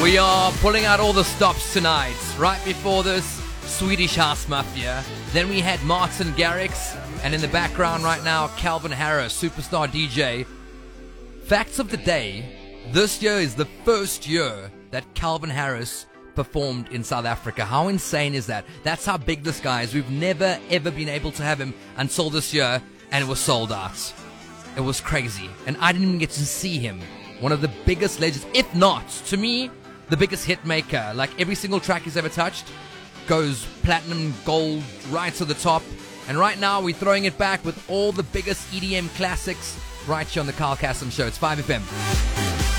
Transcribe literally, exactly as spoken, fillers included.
We are pulling out all the stops tonight. Right before this, Swedish House Mafia. Then we had Martin Garrix. And in the background right now, Calvin Harris, superstar D J. Facts of the day. This year is the first year that Calvin Harris performed in South Africa. How insane is that? That's how big this guy is. We've never, ever been able to have him until this year. And it was sold out. It was crazy. And I didn't even get to see him. One of the biggest legends, if not, to me, the biggest hit maker. Like every single track he's ever touched goes platinum, gold, right to the top. And right now we're throwing it back with all the biggest E D M classics right here on the Carl Kassem Show. It's five F M.